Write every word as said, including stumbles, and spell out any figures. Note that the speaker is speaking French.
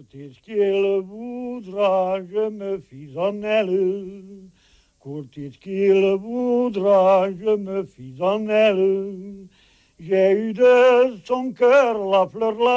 Courtis qu'il voudra, je me fis en elle. Courtis qu'il voudra, je me fis en elle. J'ai eu de son cœur la fleur, la